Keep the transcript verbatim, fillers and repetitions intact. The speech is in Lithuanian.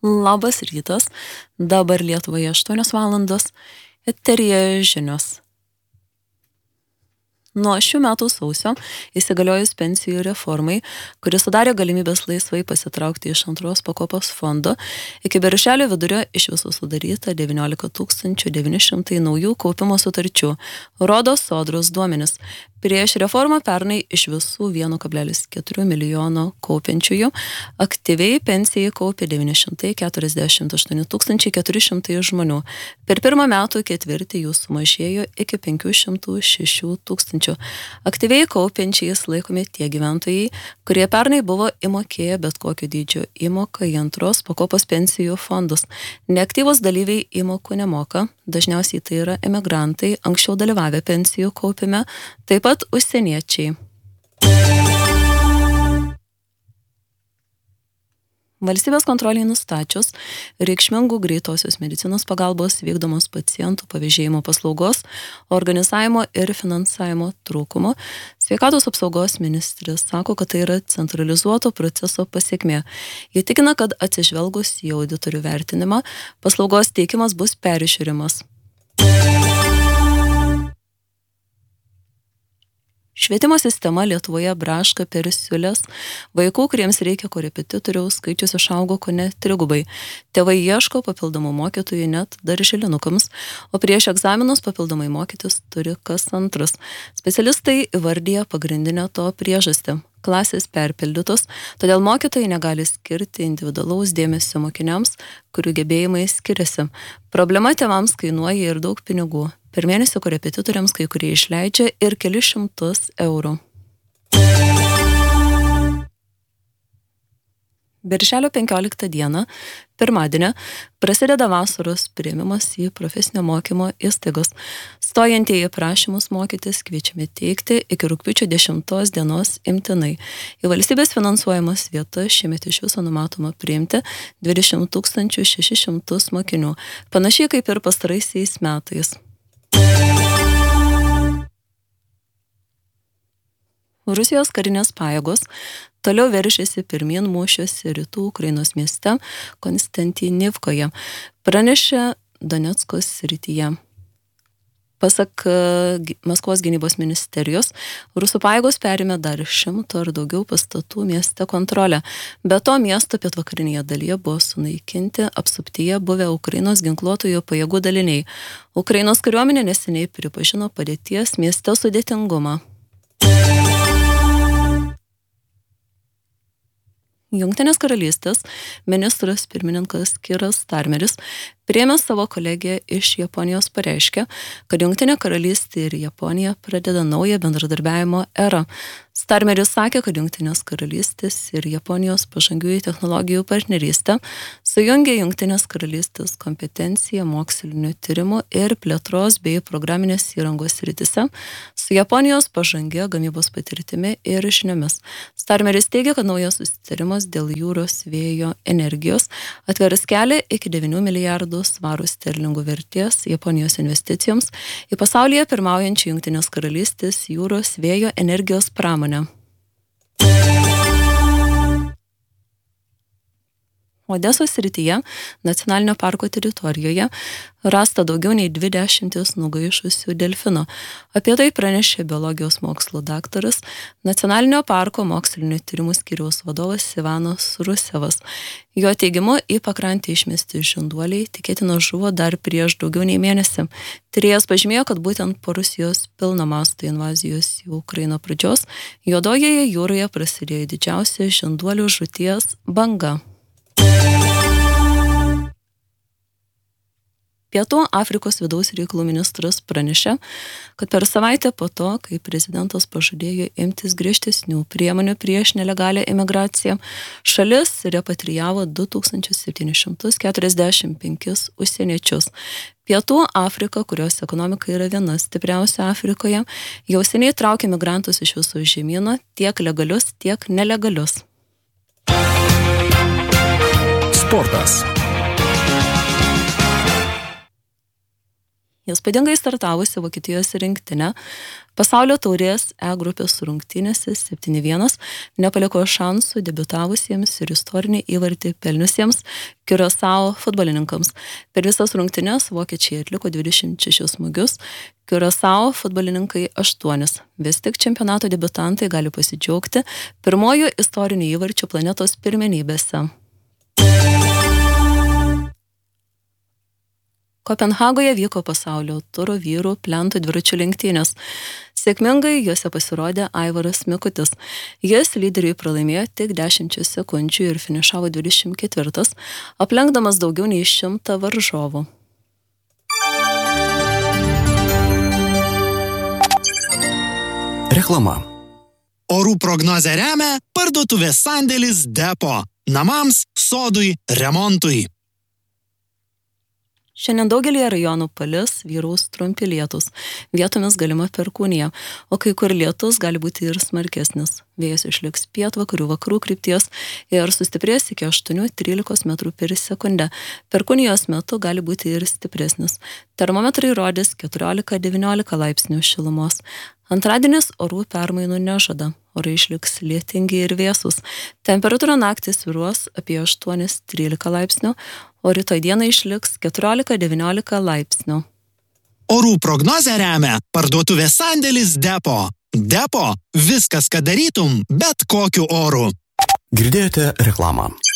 Labas rytas, dabar Lietuvoje aštuonios valandos, eteryje žinios. Nuo šių metų sausio įsigaliojus pensijų reformai, kuris sudarė galimybės laisvai pasitraukti iš antros pakopos fondo, iki birželio vidurio iš viso sudaryta devyniolika tūkstančių devyni šimtai naujų kaupimo sutarčių, rodo Sodros duomenis. Prieš reformą pernai iš visų vieno kablelis keturi milijono kaupiančiųjų aktyviai pensijai kaupė devyni šimtai keturiasdešimt aštuoni tūkstančiai keturi šimtai žmonių. Per pirmą metų ketvirtį jų sumažėjo iki penkių šimtų šešių tūkstančių. Aktyviai kaupiančiais laikomi tie gyventojai, kurie pernai buvo įmokėję bet kokio dydžio įmoką į antros pakopos pensijų fondus. Neaktyvus dalyviai įmokų nemoka, dažniausiai tai yra emigrantai, anksčiau dalyvavę pensijų kaupime, taip pat užsieniečiai. Valstybės kontroliai nustačius reikšmingų greitosios medicinos pagalbos vykdomos pacientų pavėžėjimo paslaugos, organizavimo ir finansavimo trūkumo, sveikatos apsaugos ministrės sako, kad tai yra centralizuoto proceso pasekmė. Jie tikina, kad atsižvelgus į auditorių vertinimą, paslaugos teikimas bus peržiūrimas. Švietimo sistema Lietuvoje braška per siūles. Vaikų, kuriems reikia korepetitoriaus, skaičius išaugo kone trigubai. Tėvai ieško papildomų mokytojų net darželinukams, o prieš egzaminus papildomai mokytis turi kas antras. Specialistai įvardyja pagrindinę to priežastį. Klasės perpildytos, todėl mokytojai negali skirti individualaus dėmesio mokiniams, kurių gebėjimai skiriasi. Problema tėvams kainuoja ir daug pinigų. Per mėnesį korepetitoriams kai kurie išleidžia ir kelis šimtus eurų. Birželio penkioliktą dieną, pirmadienį, prasideda vasaros priėmimas į profesinio mokymo įstaigos. Stojantieji prašymus mokytis kviečiami teikti iki rugpjūčio dešimtos dienos imtinai. Į valstybės finansuojamas vietas šiemet iš viso numatoma priimti dvidešimt tūkstančių šešis šimtus mokinių, panašiai kaip ir pastaraisiais metais. Rusijos karinės pajėgos toliau veržiasi pirmyn mūšiuose rytų Ukrainos mieste Konstantinivkoje, pranešė Donetskos srityje. Pasak Maskvos gynybos ministerijos, rusų pajėgos perėmė dar šimto ar daugiau pastatų mieste kontrolę. Be to, miesto pietvakarinėje dalyje buvo sunaikinti apsuptyje buvę Ukrainos ginkluotojų pajėgų daliniai. Ukrainos kariuomenė neseniai pripažino padėties mieste sudėtingumą. Jungtinės karalystės ministras pirmininkas Kiras Starmeris priėmė savo kolegiją iš Japonijos pareiškė, kad Jungtinė karalystė ir Japonija pradeda naują bendradarbiavimo erą. Starmeris sakė, kad Jungtinės karalystės ir Japonijos pažangiųjų technologijų partnerystė sujungia Jungtinės karalystės kompetenciją mokslinių tyrimų ir plėtros bei programinės įrangos srityse su Japonijos pažangia gamybos patirtimi ir žiniomis. Starmeris teigia, kad naujas susitarimas dėl jūros vėjo energijos atveris kelią iki devynių milijardų svarų sterlingų vertės Japonijos investicijoms į pasaulyje pirmaujančią Jungtinės karalystės jūros vėjo energijos pramonę. Odesos srityje, nacionalinio parko teritorijoje, rasta daugiau nei dvidešimt nugaišusių delfinų. Apie tai pranešė biologijos mokslų daktaras, nacionalinio parko mokslinių tyrimų skyriaus vadovas Ivanas Rusevas. Jo teigimu, į pakrantę išmesti žinduoliai tikėtina žuvo dar prieš daugiau nei mėnesį. Tyrėjas pažymėjo, kad būtent po Rusijos pilno masto invazijos į Ukrainą pradžios, Juodojoje jūroje prasidėjo didžiausia žinduolių žūties banga. Pietų Afrikos vidaus reikalų ministras pranešė, kad per savaitę po to, kai prezidentas pažadėjo imtis griežtesnių priemonių prieš nelegalią imigraciją, šalis repatrijavo du tūkstančius septynis šimtus keturiasdešimt penkis užsieniečius. Pietų Afrika, kurios ekonomika yra viena stipriausia Afrikoje, jau seniai traukia migrantus iš viso žemyno, tiek legalius, tiek nelegalius. Sportas. Įspūdingai startavusi Vokietijos rinktinė pasaulio taurės E grupės rungtynėse septyni vienas nepaliko šansų debiutavusiems ir istorinį įvartį pelniusiems Curaçao futbolininkams. Per visas rungtynes vokiečiai atliko dvidešimt šešis smūgius, Curaçao futbolininkai aštuonis. Vis tik čempionato debiutantai gali pasidžiaugti pirmojų istorinių įvarčių planetos pirmenybėse. Kopenhagoje vyko pasaulio turo vyrų plentų dviračių lenktynės. Sėkmingai juose pasirodė Aivaras Mikutis. Jis lyderiui pralaimėjo tik dešimt sekundžių ir finišavo dvidešimt ketvirtas, aplenkdamas daugiau nei šimtą varžovų. Reklama. Orų prognozę remia parduotuvės sandėlis Depo. Namams, sodui, remontui. Šiandien daugelį rajonų palis, vyraus trumpi lietus, vietomis galima perkūnija, o kai kur lietus gali būti ir smarkesnis. Vėjas išliks pietvakarių vakarų krypties ir sustiprės iki aštuonių trylikos metrų per sekundę. Perkūnijos metu gali būti ir stipresnis. Termometrai rodys keturiolika devyniolika laipsnių šilumos. Antradienis orų permainų nežada. Orai išliks lietingi ir vėsus. Temperatūra naktį svyruos apie aštuoni trylika laipsnių, o rytoj dieną išliks keturiolika devyniolika laipsnių. Orų prognozę remia parduotuvės sandėlis Depo. Depo – viskas, ką darytum, bet kokiu oru. Girdėjote reklamą.